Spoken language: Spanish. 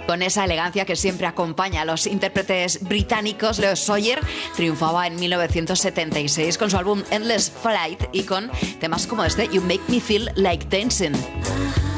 Con esa elegancia que siempre acompaña a los intérpretes británicos, Leo Sayer triunfaba en 1976 con su álbum Endless Flight y con temas como este, You Make Me Feel Like Dancing.